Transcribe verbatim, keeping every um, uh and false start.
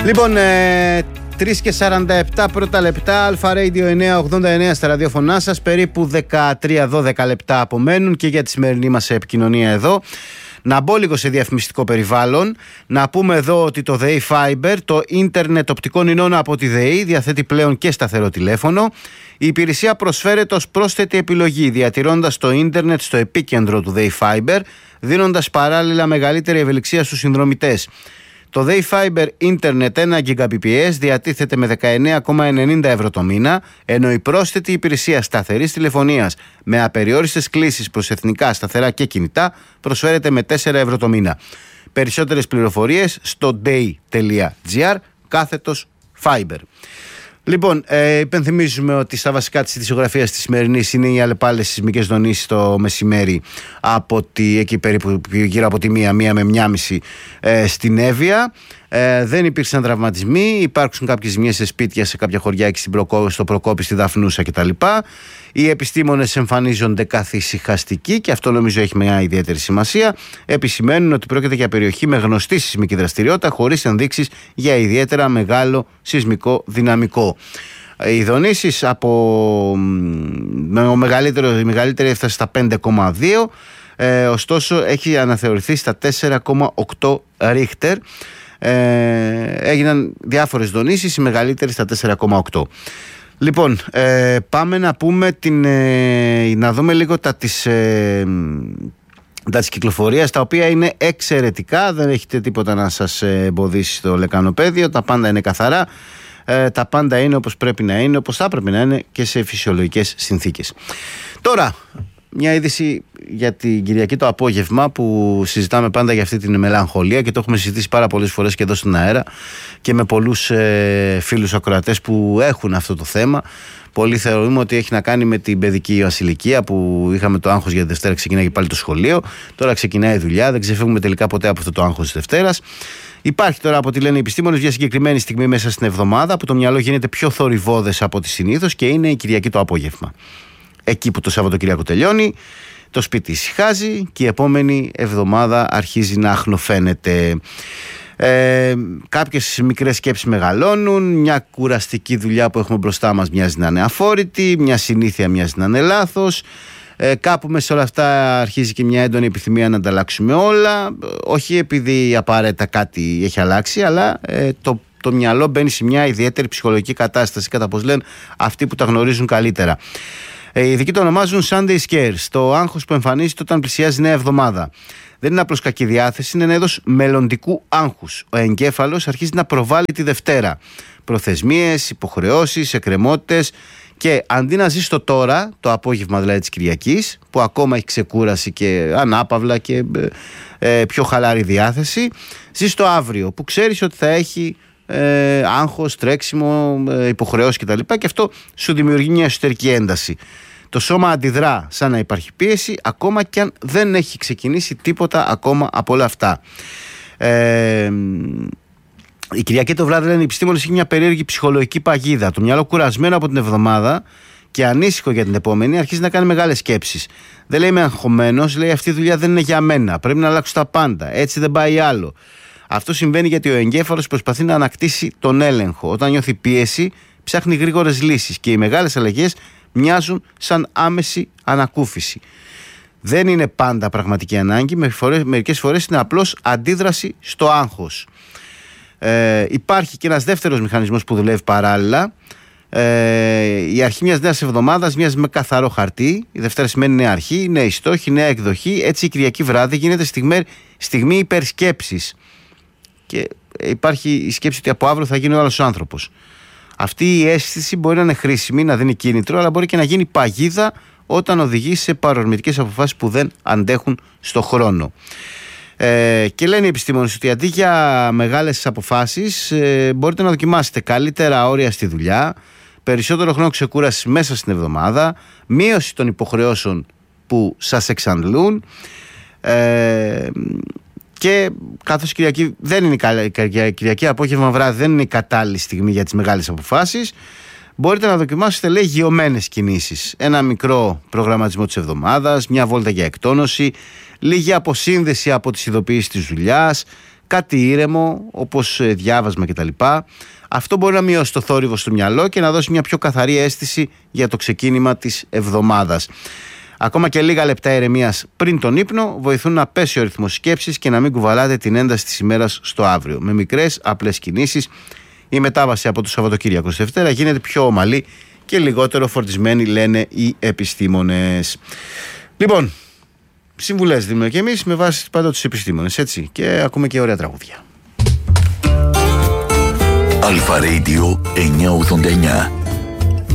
Λοιπόν, ε, τρεις και σαράντα επτά πρώτα λεπτά, Alpha Radio εννιακόσια ογδόντα εννέα στα ραδιόφωνά σας. Περίπου δεκατρία δώδεκα λεπτά απομένουν και για τη σημερινή μας επικοινωνία εδώ. Να μπω λίγο σε διαφημιστικό περιβάλλον. Να πούμε εδώ ότι το ΔΕΗ Fiber, το ίντερνετ οπτικών ινών από τη ΔΕΗ, διαθέτει πλέον και σταθερό τηλέφωνο. Η υπηρεσία προσφέρεται ως πρόσθετη επιλογή, διατηρώντας το ίντερνετ στο επίκεντρο του ΔΕΗ Fiber, δίνοντας παράλληλα μεγαλύτερη ευελιξία στους συνδρομητές. Το ΔΕΗ Fiber Internet ένα γίγαμπιτ περ σέκοντ διατίθεται με δεκαεννέα κόμμα ενενήντα ευρώ το μήνα, ενώ η πρόσθετη υπηρεσία σταθερής τηλεφωνίας με απεριόριστες κλήσεις προς εθνικά, σταθερά και κινητά προσφέρεται με τέσσερα ευρώ το μήνα. Περισσότερες πληροφορίες στο dei.gr κάθετος Fiber. Λοιπόν, ε, υπενθυμίζουμε ότι στα βασικά της ειδησιογραφίας της σημερινής είναι οι αλλεπάλληλες σεισμικές δονήσεις το μεσημέρι από τη, εκεί περίπου γύρω από τη μία, μία με μία μισή ε, στην Εύβοια. Ε, δεν υπήρξαν τραυματισμοί, υπάρχουν κάποιες ζημιές σε σπίτια σε κάποια χωριά εκεί στην Προκό, στο Προκόπη, στη Δαφνούσα κτλ. Οι επιστήμονες εμφανίζονται καθησυχαστικοί και αυτό νομίζω έχει μια ιδιαίτερη σημασία. Επισημαίνουν ότι πρόκειται για περιοχή με γνωστή σεισμική δραστηριότητα χωρίς ενδείξεις για ιδιαίτερα μεγάλο σεισμικό δυναμικό. Οι δονήσεις από με ο μεγαλύτερο, η μεγαλύτερη έφτασε στα πέντε κόμμα δύο, ε, ωστόσο έχει αναθεωρηθεί στα τέσσερα κόμμα οκτώ Ρίχτερ. Ε, έγιναν διάφορες δονήσεις, οι μεγαλύτερες στα τέσσερα κόμμα οκτώ. Λοιπόν, ε, πάμε να πούμε την, ε, να δούμε λίγο τα της, ε, τα της κυκλοφορίας, τα οποία είναι εξαιρετικά, δεν έχετε τίποτα να σας εμποδίσει στο λεκανοπέδιο, τα πάντα είναι καθαρά, ε, τα πάντα είναι όπως πρέπει να είναι, όπως θα πρέπει να είναι και σε φυσιολογικές συνθήκες. Τώρα, μια είδηση για την Κυριακή το απόγευμα που συζητάμε πάντα για αυτή την μελαγχολία και το έχουμε συζητήσει πάρα πολλές φορές και εδώ στον αέρα και με πολλούς ε, φίλους ακροατές που έχουν αυτό το θέμα. Πολλοί θεωρούμε ότι έχει να κάνει με την παιδική μας ηλικία που είχαμε το άγχος για τη Δευτέρα, ξεκινάει και πάλι το σχολείο. Τώρα ξεκινάει η δουλειά, δεν ξεφεύγουμε τελικά ποτέ από αυτό το άγχος της Δευτέρας. Υπάρχει τώρα, από ό,τι λένε οι επιστήμονες, μια συγκεκριμένη στιγμή μέσα στην εβδομάδα που το μυαλό γίνεται πιο θορυβώδες από τη συνήθως και είναι η Κυριακή το απόγευμα. Εκεί που το Σαββατοκύριακο τελειώνει, το σπίτι ησυχάζει και η επόμενη εβδομάδα αρχίζει να αχνοφαίνεται. Ε, κάποιες μικρές σκέψεις μεγαλώνουν, μια κουραστική δουλειά που έχουμε μπροστά μας μοιάζει να είναι αφόρητη, μια συνήθεια μοιάζει να είναι λάθος. Ε, κάπου μέσα σε όλα αυτά αρχίζει και μια έντονη επιθυμία να ανταλλάξουμε όλα, όχι επειδή απαραίτητα κάτι έχει αλλάξει, αλλά ε, το το μυαλό μπαίνει σε μια ιδιαίτερη ψυχολογική κατάσταση, κατά πως λένε αυτοί που τα γνωρίζουν καλύτερα. Οι ειδικοί το ονομάζουν Sunday Scares, το άγχος που εμφανίζεται όταν πλησιάζει νέα εβδομάδα. Δεν είναι απλώς κακή διάθεση, είναι ένα είδος μελλοντικού άγχους. Ο εγκέφαλος αρχίζει να προβάλλει τη Δευτέρα. Προθεσμίες, υποχρεώσεις, εκκρεμότητες και αντί να ζει το τώρα, το απόγευμα δηλαδή της Κυριακής, που ακόμα έχει ξεκούραση και ανάπαυλα και ε, πιο χαλάρη διάθεση, ζει το αύριο που ξέρεις ότι θα έχει Ε, άγχος, τρέξιμο, ε, υποχρεώσεις κτλ. Και αυτό σου δημιουργεί μια εσωτερική ένταση. Το σώμα αντιδρά σαν να υπάρχει πίεση, ακόμα και αν δεν έχει ξεκινήσει τίποτα ακόμα από όλα αυτά. Ε, η Κυριακή το βράδυ, λένε οι επιστήμονες, έχει μια περίεργη ψυχολογική παγίδα. Το μυαλό κουρασμένο από την εβδομάδα και ανήσυχο για την επόμενη αρχίζει να κάνει μεγάλες σκέψεις. Δεν λέει είμαι αγχωμένος, λέει αυτή η δουλειά δεν είναι για μένα. Πρέπει να αλλάξω τα πάντα. Έτσι δεν πάει άλλο. Αυτό συμβαίνει γιατί ο εγκέφαλος προσπαθεί να ανακτήσει τον έλεγχο. Όταν νιώθει πίεση, ψάχνει γρήγορες λύσεις και οι μεγάλες αλλαγές μοιάζουν σαν άμεση ανακούφιση. Δεν είναι πάντα πραγματική ανάγκη, μερικές φορές είναι απλώς αντίδραση στο άγχος. Ε, υπάρχει και ένας δεύτερος μηχανισμός που δουλεύει παράλληλα. Ε, η αρχή μιας νέας εβδομάδας μοιάζει με καθαρό χαρτί. Η Δευτέρα σημαίνει νέα αρχή, νέοι στόχοι, νέα εκδοχή. Έτσι η Κυριακή βράδυ γίνεται στιγμή, στιγμή υπερσκέψης. Και υπάρχει η σκέψη ότι από αύριο θα γίνει ο άλλος άνθρωπος. Αυτή η αίσθηση μπορεί να είναι χρήσιμη, να δίνει κίνητρο, αλλά μπορεί και να γίνει παγίδα όταν οδηγεί σε παρορμητικές αποφάσεις που δεν αντέχουν στο χρόνο. Ε, και λένε οι επιστήμονες ότι αντί για μεγάλες αποφάσεις, ε, μπορείτε να δοκιμάσετε καλύτερα όρια στη δουλειά, περισσότερο χρόνο ξεκούρασης μέσα στην εβδομάδα, μείωση των υποχρεώσεων που σας εξαντλούν. Ε, Και καθώς Κυριακή δεν είναι η Κυριακή απόγευμα βράδυ δεν είναι η κατάλληλη στιγμή για τις μεγάλες αποφάσεις, μπορείτε να δοκιμάσετε, λέει, γειωμένες κινήσεις. Ένα μικρό προγραμματισμό της εβδομάδας, μια βόλτα για εκτόνωση, λίγη αποσύνδεση από τις ειδοποιήσεις της δουλειάς, κάτι ήρεμο, όπως διάβασμα κτλ. Αυτό μπορεί να μειώσει το θόρυβο στο μυαλό και να δώσει μια πιο καθαρή αίσθηση για το ξεκίνημα της εβδομάδας. Ακόμα και λίγα λεπτά ηρεμίας πριν τον ύπνο βοηθούν να πέσει ο ρυθμός σκέψης και να μην κουβαλάτε την ένταση της ημέρας στο αύριο. Με μικρές, απλές κινήσεις, η μετάβαση από το Σαββατοκύριακο στη Δευτέρα γίνεται πιο ομαλή και λιγότερο φορτισμένη, λένε οι επιστήμονες. Λοιπόν, συμβουλές δίνουμε και εμείς με βάση πάντα τους επιστήμονες, έτσι, και ακούμε και ωραία τραγούδια. Αλφα Radio εννιακόσια ογδόντα εννιά.